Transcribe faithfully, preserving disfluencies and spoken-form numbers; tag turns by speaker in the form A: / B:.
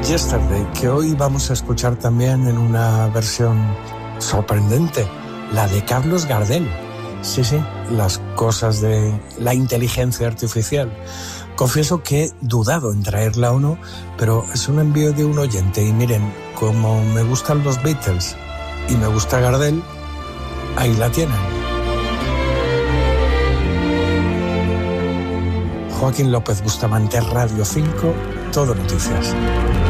A: Yesterday, que hoy vamos a escuchar también en una versión sorprendente, la de Carlos Gardel. Sí, sí, las cosas de la inteligencia artificial. Confieso que he dudado en traerla o no, pero es un envío de un oyente y miren, como me gustan los Beatles y me gusta Gardel, ahí la tienen. Joaquín López Bustamante, Radio cinco, Todo Noticias.